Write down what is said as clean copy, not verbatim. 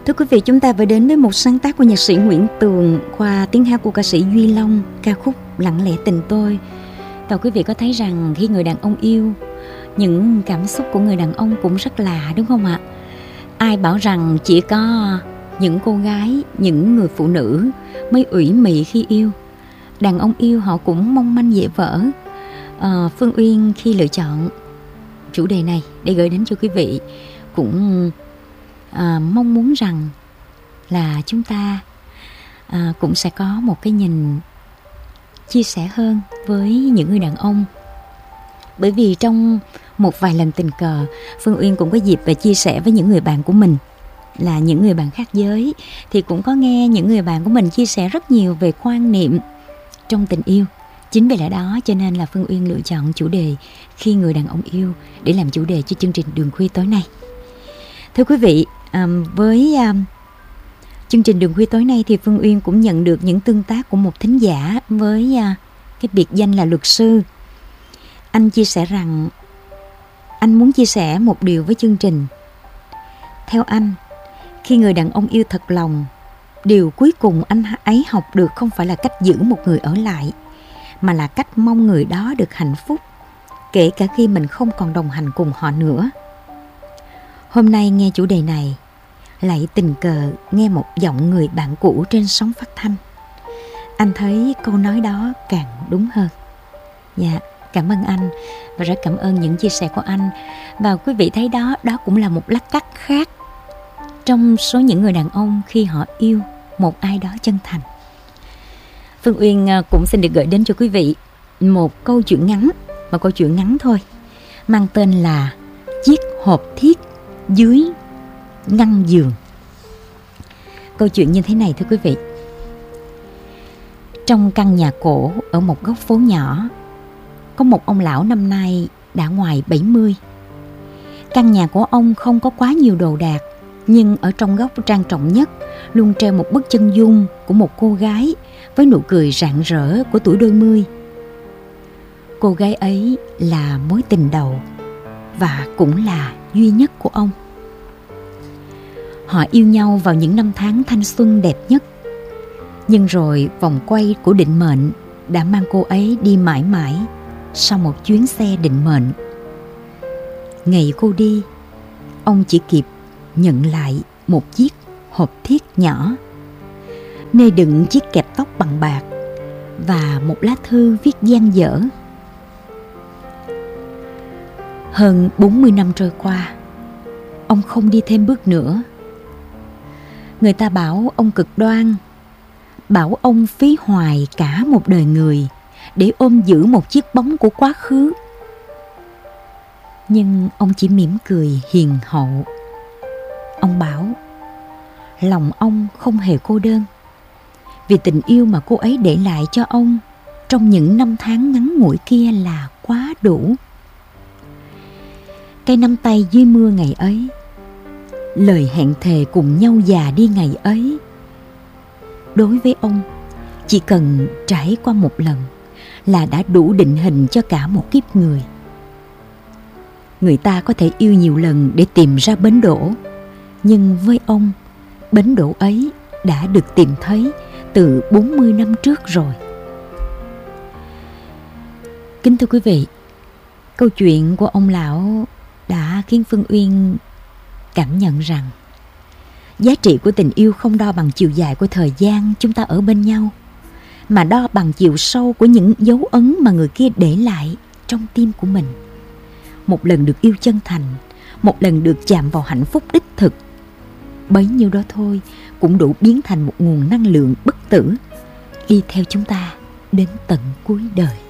Thưa quý vị, chúng ta vừa đến với một sáng tác của nhạc sĩ Nguyễn Tường qua tiếng hát của ca sĩ Duy Long, ca khúc Lặng lẽ tình tôi. Và quý vị có thấy rằng khi người đàn ông yêu, những cảm xúc của người đàn ông cũng rất lạ, đúng không ạ? Ai bảo rằng chỉ có những cô gái, những người phụ nữ mới ủy mị khi yêu. Đàn ông yêu họ cũng mong manh dễ vỡ. Phương Uyên khi lựa chọn chủ đề này để gửi đến cho quý vị cũng mong muốn rằng là chúng ta cũng sẽ có một cái nhìn chia sẻ hơn với những người đàn ông. Bởi vì trong một vài lần tình cờ, Phương Uyên cũng có dịp và chia sẻ với những người bạn của mình là những người bạn khác giới, thì cũng có nghe những người bạn của mình chia sẻ rất nhiều về quan niệm trong tình yêu. Chính vì lẽ đó cho nên là Phương Uyên lựa chọn chủ đề khi người đàn ông yêu để làm chủ đề cho chương trình Đường Khuya tối nay. Thưa quý vị, với chương trình Đường Khuya tối nay thì Phương Uyên cũng nhận được những tương tác của một thính giả với cái biệt danh là luật sư. Anh chia sẻ rằng anh muốn chia sẻ một điều với chương trình. Theo anh, khi người đàn ông yêu thật lòng, điều cuối cùng anh ấy học được không phải là cách giữ một người ở lại, mà là cách mong người đó được hạnh phúc, kể cả khi mình không còn đồng hành cùng họ nữa. Hôm nay nghe chủ đề này, lại tình cờ nghe một giọng người bạn cũ trên sóng phát thanh. Anh thấy câu nói đó càng đúng hơn. Dạ, cảm ơn anh và rất cảm ơn những chia sẻ của anh. Và quý vị thấy đó, đó cũng là một lát cắt khác trong số những người đàn ông khi họ yêu một ai đó chân thành. Phương Uyên cũng xin được gửi đến cho quý vị một câu chuyện ngắn, một câu chuyện ngắn thôi, mang tên là Chiếc hộp thiết dưới ngăn giường. Câu chuyện như thế này thưa quý vị. Trong căn nhà cổ ở một góc phố nhỏ, có một ông lão năm nay đã ngoài 70. Căn nhà của ông không có quá nhiều đồ đạc, nhưng ở trong góc trang trọng nhất luôn treo một bức chân dung của một cô gái với nụ cười rạng rỡ của tuổi đôi mươi. Cô gái ấy là mối tình đầu và cũng là duy nhất của ông. Họ yêu nhau vào những năm tháng thanh xuân đẹp nhất. Nhưng rồi vòng quay của định mệnh đã mang cô ấy đi mãi mãi sau một chuyến xe định mệnh. Ngày cô đi, ông chỉ kịp nhận lại một chiếc hộp thiết nhỏ, nơi đựng chiếc kẹp tóc bằng bạc và một lá thư viết dang dở. Hơn 40 năm trôi qua, ông không đi thêm bước nữa. Người ta bảo ông cực đoan, bảo ông phí hoài cả một đời người để ôm giữ một chiếc bóng của quá khứ. Nhưng ông chỉ mỉm cười hiền hậu. Ông bảo lòng ông không hề cô đơn, vì tình yêu mà cô ấy để lại cho ông trong những năm tháng ngắn ngủi kia là quá đủ. Cái nắm tay dưới mưa ngày ấy, lời hẹn thề cùng nhau già đi ngày ấy, đối với ông chỉ cần trải qua một lần là đã đủ định hình cho cả một kiếp người. Người ta có thể yêu nhiều lần để tìm ra bến đỗ, nhưng với ông, bến đỗ ấy đã được tìm thấy từ 40 năm trước rồi. Kính thưa quý vị, câu chuyện của ông lão đã khiến Phương Uyên cảm nhận rằng giá trị của tình yêu không đo bằng chiều dài của thời gian chúng ta ở bên nhau, mà đo bằng chiều sâu của những dấu ấn mà người kia để lại trong tim của mình. Một lần được yêu chân thành, một lần được chạm vào hạnh phúc đích thực, bấy nhiêu đó thôi cũng đủ biến thành một nguồn năng lượng bất tử, đi theo chúng ta đến tận cuối đời.